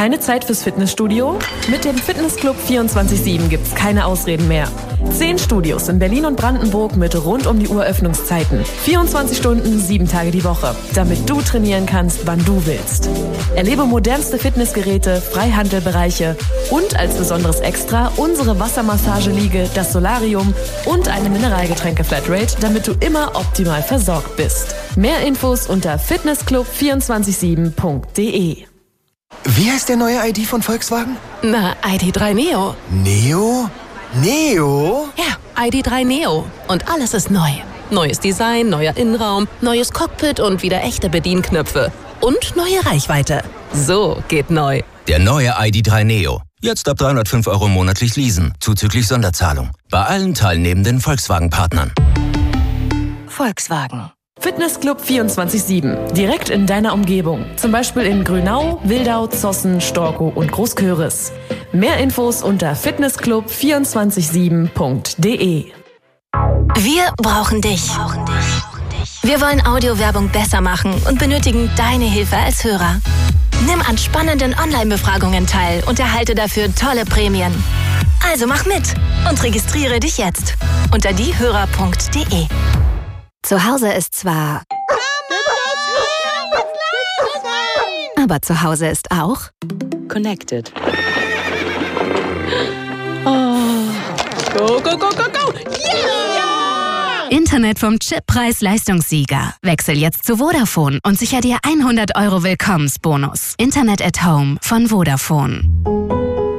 Keine Zeit fürs Fitnessstudio? Mit dem Fitnessclub 24/7 gibt's keine Ausreden mehr. 10 Studios in Berlin und Brandenburg mit rund um die Uhr Öffnungszeiten. 24 Stunden, 7 Tage die Woche. Damit du trainieren kannst, wann du willst. Erlebe modernste Fitnessgeräte, Freihandelbereiche und als besonderes Extra unsere Wassermassageliege, das Solarium und eine Mineralgetränke-Flatrate, damit du immer optimal versorgt bist. Mehr Infos unter fitnessclub247.de. Wie heißt der neue ID von Volkswagen? Na, ID.3 Neo. Neo? Neo? Ja, ID.3 Neo. Und alles ist neu. Neues Design, neuer Innenraum, neues Cockpit und wieder echte Bedienknöpfe. Und neue Reichweite. So geht neu. Der neue ID.3 Neo. Jetzt ab 305 € monatlich leasen, zuzüglich Sonderzahlung. Bei allen teilnehmenden Volkswagen-Partnern. Volkswagen. Fitnessclub 24/7. Direkt in deiner Umgebung. Zum Beispiel in Grünau, Wildau, Zossen, Storkow und Großköris. Mehr Infos unter fitnessclub247.de. Wir brauchen dich. Wir wollen Audiowerbung besser machen und benötigen deine Hilfe als Hörer. Nimm an spannenden Online-Befragungen teil und erhalte dafür tolle Prämien. Also mach mit und registriere dich jetzt unter diehörer.de. Zu Hause ist zwar... Aber zu Hause ist auch... Connected. Oh. Go, go, go, go, go! Yeah! Internet vom Chippreis-Leistungssieger. Wechsel jetzt zu Vodafone und sicher dir 100 € Willkommensbonus. Internet at Home von Vodafone.